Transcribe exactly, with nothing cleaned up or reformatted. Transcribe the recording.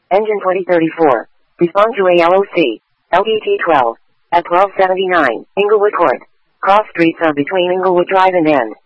Engine twenty thirty-four. Respond to A L O C. L D T twelve. At twelve seventy-nine. Inglewood Court. Cross streets are between Inglewood Drive and N.